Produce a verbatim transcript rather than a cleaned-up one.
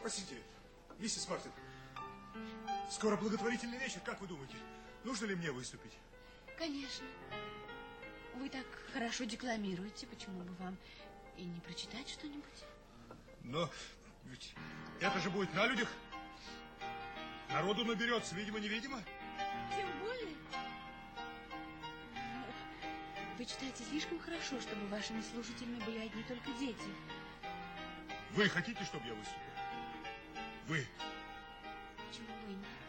Простите, миссис Мартин, скоро благотворительный вечер, как вы думаете, нужно ли мне выступить? Конечно. Вы так хорошо декламируете, почему бы вам и не прочитать что-нибудь? Но ведь это же будет на людях. Народу наберется, видимо-невидимо. Тем более. Вы читаете слишком хорошо, чтобы вашими слушателями были одни только дети. Вы хотите, чтобы я выступил? Вы. Почему вы нет?